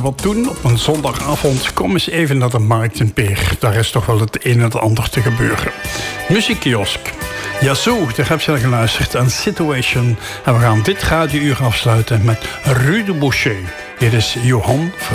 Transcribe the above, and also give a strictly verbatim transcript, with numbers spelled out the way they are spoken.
wat doen op een zondagavond? Kom eens even naar de Markt in Peer. Daar is toch wel het een en het ander te gebeuren. Muziekkiosk. Ja, zo, daar heb je al geluisterd aan Situation. En we gaan dit radiouur afsluiten met Rue de Boucher. Hier is Johan